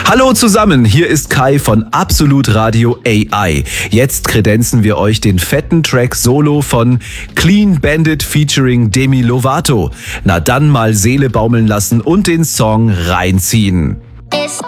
Hallo zusammen, hier ist Kai von Absolut Radio AI. Jetzt kredenzen wir euch den fetten Track Solo von Clean Bandit featuring Demi Lovato. Na dann mal Seele baumeln lassen und den Song reinziehen.